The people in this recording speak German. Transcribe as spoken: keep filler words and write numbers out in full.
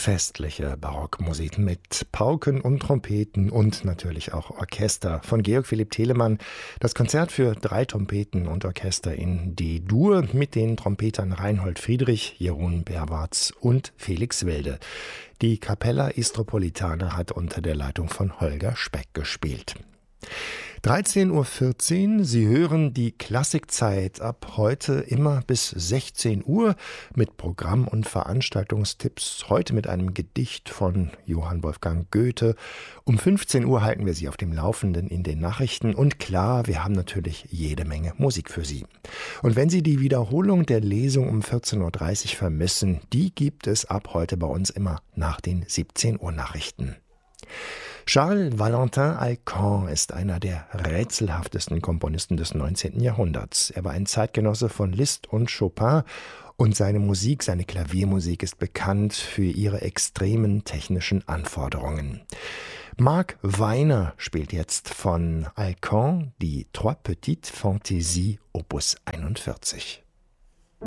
festliche Barockmusik mit Pauken und Trompeten und natürlich auch Orchester von Georg Philipp Telemann. Das Konzert für drei Trompeten und Orchester in D-Dur mit den Trompetern Reinhold Friedrich, Jeroen Berwarts und Felix Wilde. Die Capella Istropolitana hat unter der Leitung von Holger Speck gespielt. dreizehn Uhr vierzehn, Sie hören die Klassikzeit ab heute immer bis sechzehn Uhr mit Programm- und Veranstaltungstipps. Heute mit einem Gedicht von Johann Wolfgang Goethe. Um fünfzehn Uhr halten wir Sie auf dem Laufenden in den Nachrichten. Und klar, wir haben natürlich jede Menge Musik für Sie. Und wenn Sie die Wiederholung der Lesung um vierzehn Uhr dreißig vermissen, die gibt es ab heute bei uns immer nach den siebzehn Uhr Nachrichten. Charles Valentin Alkan ist einer der rätselhaftesten Komponisten des neunzehnten Jahrhunderts. Er war ein Zeitgenosse von Liszt und Chopin und seine Musik, seine Klaviermusik ist bekannt für ihre extremen technischen Anforderungen. Marc Weiner spielt jetzt von Alkan die Trois Petites Fantaisies Opus einundvierzig.